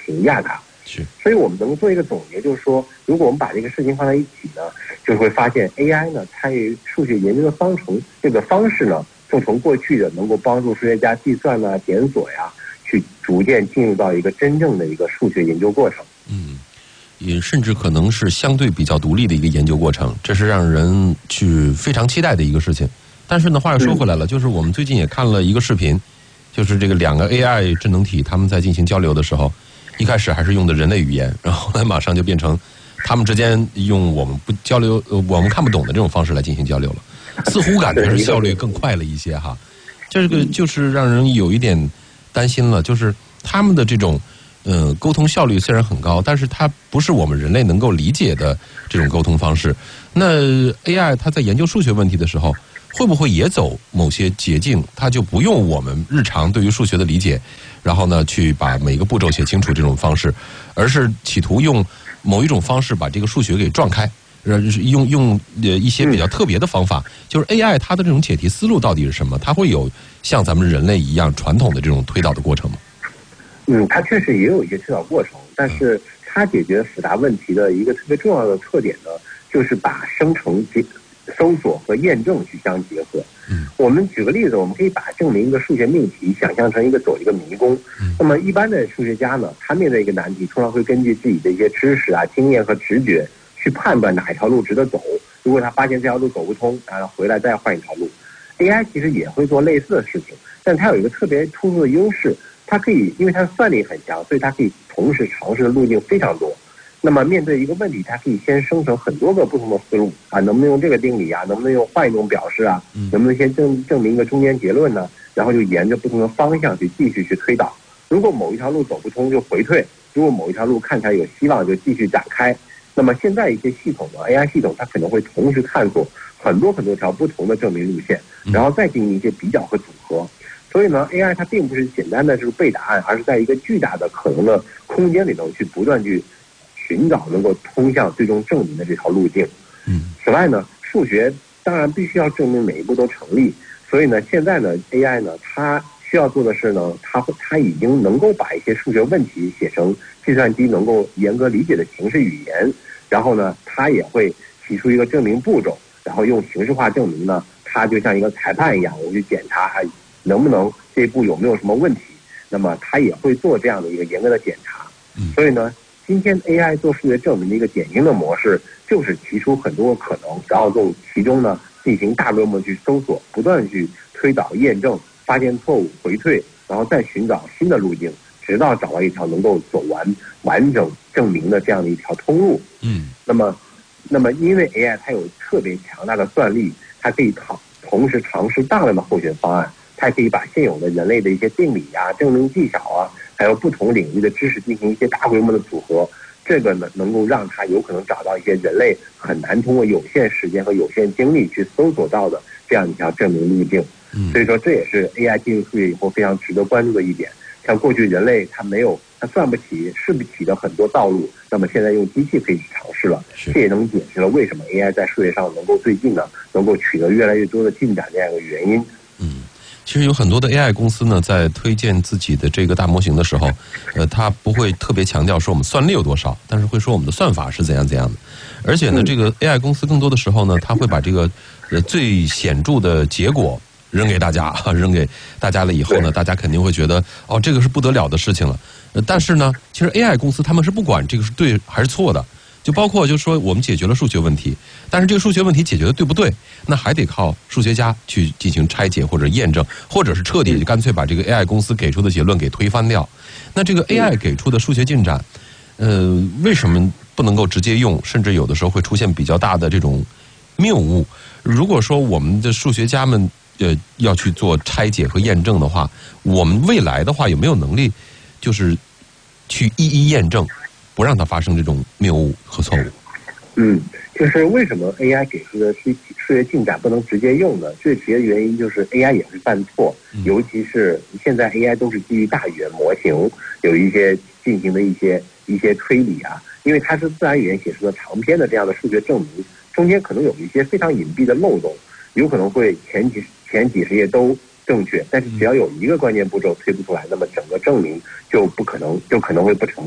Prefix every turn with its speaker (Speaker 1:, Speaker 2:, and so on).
Speaker 1: 评价它。
Speaker 2: 是，
Speaker 1: 所以我们能做一个总结，就是说，如果我们把这个事情放在一起呢，就会发现 AI 呢参与数学研究的方式呢，就从过去的能够帮助数学家计算啊、检索呀，去逐渐进入到一个真正的一个数学研究过程。
Speaker 2: 也甚至可能是相对比较独立的一个研究过程，这是让人去非常期待的一个事情。但是呢，话又说回来了，就是我们最近也看了一个视频，就是这个2个 AI 智能体他们在进行交流的时候，一开始还是用的人类语言，然后后来马上就变成他们之间用我们不交流、我们看不懂的这种方式来进行交流了，似乎感觉是效率更快了一些哈。这个就是让人有一点担心了，就是他们的这种沟通效率虽然很高，但是它不是我们人类能够理解的这种沟通方式。那 AI 它在研究数学问题的时候，会不会也走某些捷径？它就不用我们日常对于数学的理解，然后呢去把每个步骤写清楚这种方式，而是企图用某一种方式把这个数学给撞开，用一些比较特别的方法。就是 AI 它的这种解题思路到底是什么？它会有像咱们人类一样传统的这种推导的过程吗？
Speaker 1: 它确实也有一些推导过程，但是它解决复杂问题的一个特别重要的特点呢，就是把生成、搜索和验证去相结合。我们举个例子，我们可以把证明一个数学命题想象成走一个迷宫。那么一般的数学家呢，他面对一个难题，通常会根据自己的一些知识啊、经验和直觉去判断哪一条路值得走。如果他发现这条路走不通，然后回来再换一条路。AI 其实也会做类似的事情，但它有一个特别突出的优势。它可以，因为它的算力很强，所以它可以同时尝试的路径非常多。那么面对一个问题，它可以先生成很多个不同的思路啊，能不能用这个定理啊，能不能用换一种表示啊，能不能先证明一个中间结论呢？然后就沿着不同的方向去继续去推导。如果某一条路走不通就回退，如果某一条路看起来有希望就继续展开。那么现在一些系统呢 ，AI 系统它可能会同时探索很多条不同的证明路线，然后再进行一些比较和组合。所以呢 ，AI 它并不是简单的就是背答案，而是在一个巨大的可能的空间里头去不断去寻找能够通向最终证明的这条路径。此外呢，数学当然必须要证明每一步都成立，所以呢，现在呢 ，AI 呢，它需要做的是呢，它已经能够把一些数学问题写成计算机能够严格理解的形式语言，然后呢，它也会提出一个证明步骤，然后用形式化证明呢，它就像一个裁判一样，我去检查能不能这一步有没有什么问题，那么它也会做这样的一个严格的检查。所以呢，今天 AI 做数学证明的一个典型的模式，就是提出很多可能，然后从其中呢进行大规模去搜索，不断去推导、验证，发现错误、回退，然后再寻找新的路径，直到找到一条能够走完整证明的这样的一条通路。那么因为 AI 它有特别强大的算力，它可以同时尝试大量的候选方案。它可以把现有的人类的一些定理啊、证明技巧啊，还有不同领域的知识进行一些大规模的组合，这个呢能够让它有可能找到一些人类很难通过有限时间和有限精力去搜索到的这样一条证明路径。所以说这也是 AI 进入数学以后非常值得关注的一点。像过去人类它算不起、试不起的很多道路，那么现在用机器可以去尝试了。这也能解释了为什么 AI 在数学上能够最近呢能够取得越来越多的进展这样一个原因。
Speaker 2: 其实有很多的 AI 公司呢，在推荐自己的这个大模型的时候，它不会特别强调说我们算力有多少，但是会说我们的算法是怎样的。而且呢，这个 AI 公司更多的时候呢，它会把这个最显著的结果扔给大家了以后呢，大家肯定会觉得这个是不得了的事情了。但是呢，其实 AI 公司他们是不管这个是对还是错的。就包括就是说我们解决了数学问题，但是这个数学问题解决的对不对，那还得靠数学家去进行拆解或者验证，或者是彻底干脆把这个 AI 公司给出的结论给推翻掉。那这个 AI 给出的数学进展，为什么不能够直接用，甚至有的时候会出现比较大的这种谬误？如果说我们的数学家们要去做拆解和验证的话，我们未来的话有没有能力就是去一一验证，不让它发生这种谬误和错误？
Speaker 1: 就是为什么 AI 给出的数学进展不能直接用呢？最直接的原因就是 AI 也会犯错，尤其是现在 AI 都是基于大语言模型，有一些进行的一些推理啊，因为它是自然语言写出的长篇的这样的数学证明，中间可能有一些非常隐蔽的漏洞，有可能会前几十页都正确，但是只要有一个关键步骤推不出来，那么整个证明就可能会不成